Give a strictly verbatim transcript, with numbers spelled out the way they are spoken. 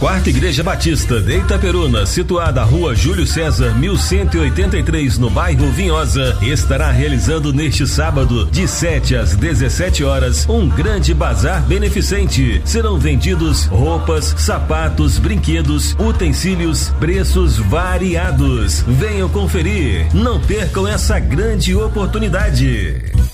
Quarta Igreja Batista de Itaperuna, situada à Rua Júlio César, mil cento e oitenta e três, no bairro Vinhosa, estará realizando neste sábado, de sete às dezessete horas, um grande bazar beneficente. Serão vendidos roupas, sapatos, brinquedos, utensílios, preços variados. Venham conferir. Não percam essa grande oportunidade.